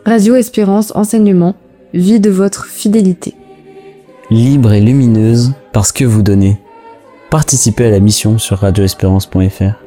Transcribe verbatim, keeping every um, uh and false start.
Radio Espérance Enseignement, vie de votre fidélité. Libre et lumineuse parce que vous donnez. Participez à la mission sur radio espérance point f r.